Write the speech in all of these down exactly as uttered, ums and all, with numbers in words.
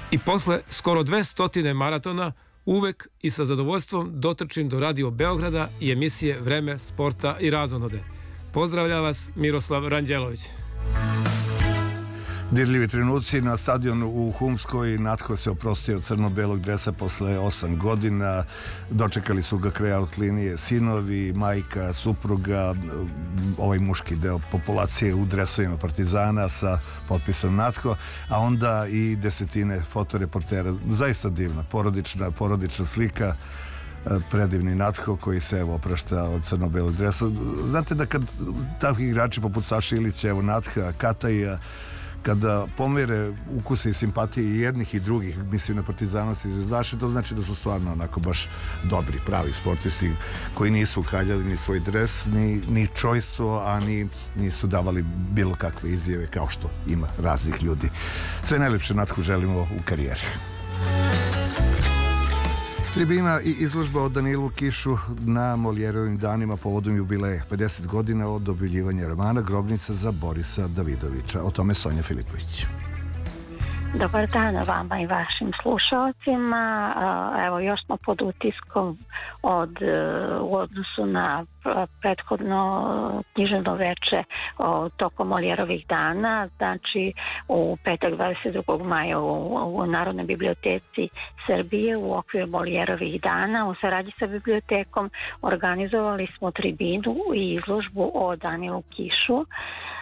I posle skoro dve stotine maratona uvek i sa zadovoljstvom dotrčim do Radio Beograda i emisije Vreme sporta i razonode. Pozdravlja vas Miroslav Ranđelović. Dirljivi trenuci na stadionu u Humskoj. Natko se oprostio od crno-belog dresa posle osam godina. Dočekali su ga kraj out linije sinovi, majka, supruga, ovaj muški deo populacije u dresovima Partizana sa potpisom Natko, a onda i desetine fotoreportera. Zaista divna, porodična, porodična slika. Predivni Natko koji se evo oprašta od crno-belog dresa. Znate da kad takvi igrači poput Saše Ilića, evo Natka, Kataja, kada pomere ukuse i simpatije i jednih i drugih, mislim na Partizanovci i Zvezdaše, to znači da su stvarno onako baš dobri, pravi sportisti koji nisu kaljali ni svoj dres, ni, ni čojstvo, a ni nisu davali bilo kakve izjave kao što ima raznih ljudi. Sve najlepše Natku želimo u karijeri. Tribina i izložba o Danilu Kišu na Molijerovim danima povodom jubileja pedeset godina od objavljivanja romana Grobnica za Borisa Davidovića. O tome Sonja Filipović. Dobar dan vama i vašim slušalcima. Evo, još smo pod utiskom od, u odnosu na prethodno književno veče tokom Molijerovih dana. Znači, u petak dvadeset drugog maja u, u Narodnoj biblioteci Srbije u okviru Molijerovih dana u saradnji sa bibliotekom organizovali smo tribinu i izložbu o Danilu Kišu. Uh,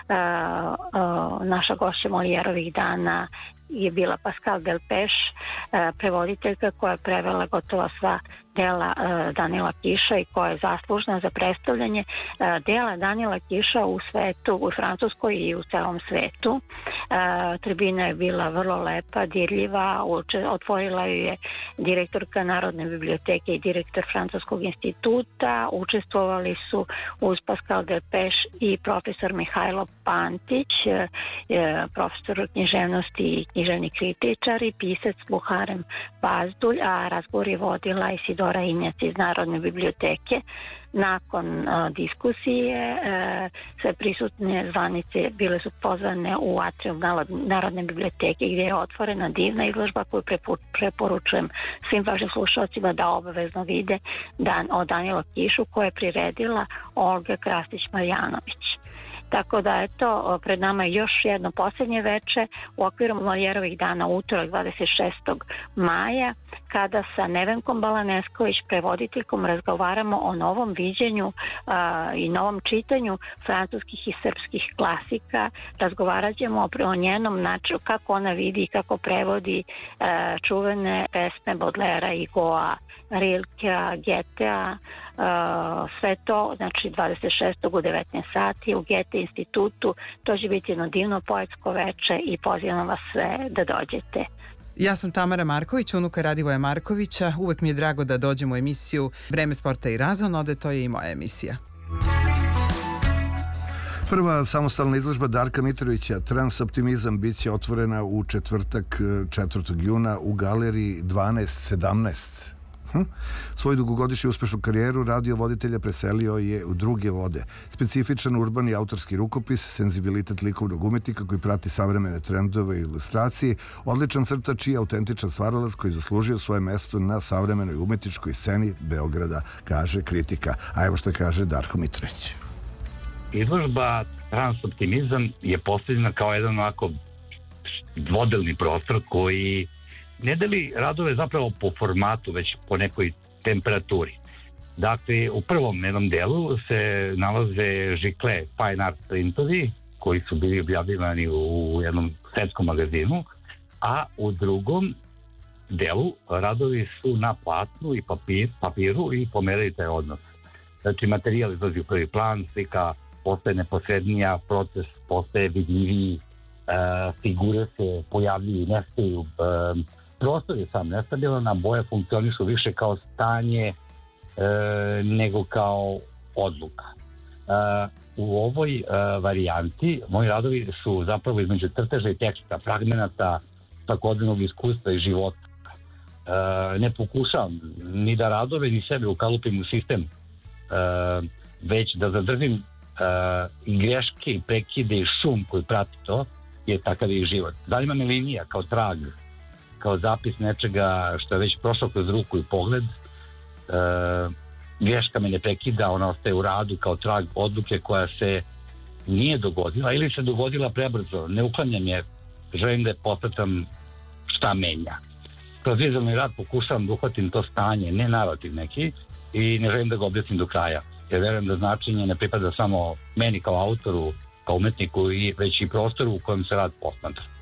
uh, naša gošća Molijerovih dana je bila Pascal Delpeš, prevoditeljka koja je prevela gotovo sva dela Danila Kiša i koja je zaslužna za predstavljanje dela Danila Kiša u svetu, u Francuskoj i u celom svetu. Tribina je bila vrlo lepa, dirljiva, otvorila ju je direktorka Narodne biblioteke i direktor Francuskog instituta. Učestvovali su uz Pascal Delpeš i profesor Mihajlo Pantić, profesor književnosti i književni kritičar i pisac Buharem Bazdulj, a razgovor je vodila Isidora Injac iz Narodne biblioteke. Nakon uh, diskusije uh, sve prisutne zvanice bile su pozvane u atrium Narodne biblioteke gdje je otvorena divna izložba koju preporučujem svim vašim slušalcima da obavezno vide dan o Danilu Kišu koje je priredila Olga Krstić-Marjanović. Tako da je to, pred nama je još jedno posljednje veče u okviru Molijerovih dana utorak dvadeset šestog maja kada sa Nevenkom Balanesković, prevoditeljkom, razgovaramo o novom viđenju a, i novom čitanju francuskih i srpskih klasika. Razgovarat ćemo o njenom načinu kako ona vidi i kako prevodi a, čuvene pesme Baudelaira i Goa, Rilkea, Getea, uh, sve to, znači dvadeset šestog u devetnaest sati u Gete institutu. To će biti jedno divno poetsko veče i pozivam vas sve da dođete. Ja sam Tamara Marković, unuka Radivoja Markovića. Uvek mi je drago da dođem u emisiju Vreme sporta i razonode, to je i moja emisija. Prva samostalna izložba Darka Mitrovića Transoptimizam bit će otvorena u četvrtak četvrtog juna u galeriji dvanaest sedamnaest. Hm? Svoju dugogodišnju uspešnu karijeru radio voditelja preselio je u druge vode. Specifičan urbani autorski rukopis, senzibilitet likovnog umetnika koji prati savremene trendove i ilustracije, odličan crtač i autentičan stvaralac koji zaslužio svoje mesto na savremenoj umetničkoj sceni Beograda, kaže kritika. A evo što kaže Darko Mitrović. Izložba Transoptimizam je postavljena kao jedan ovako dvodelni prostor koji ne deli radove zapravo po formatu, već po nekoj temperaturi. Dakle, u prvom jednom delu se nalaze Žikle Fine Art printovi koji su bili objavljivani u jednom svetskom magazinu, a u drugom delu radovi su na platnu i papir, papiru i pomeraju taj odnos. Znači, materijal izlazi u prvi plan, slika postaje neposrednija, proces postaje vidljiviji, e, figure se pojavljuju i nestaju, e, prostor je sam nestabilan, a boje funkcionišu više kao stanje e, nego kao odluka. E, u ovoj e, varijanti moji radovi su zapravo između crteža i teksta, fragmenata svakodnevnog iskustva i života. E, ne pokušavam ni da radove ni sebe ukalupim u sistem, e, već da zadržim e, i greške i prekide i šum koji prati to, je takav i život. Zanima me linija kao trag kao zapis nečega što je već prošlo kroz ruku i pogled. E, greška me ne prekida, ona ostaje u radu kao trag odluke koja se nije dogodila ili se dogodila prebrzo. Ne uklanjam je, želim da je posvetam šta menja. Kroz vizualni rad pokušavam da uhvatim to stanje, ne narativ neki, i ne želim da ga objasnim do kraja. Jer verujem da značenje ne pripada samo meni kao autoru, kao umetniku, i već i prostoru u kojem se rad posmatra.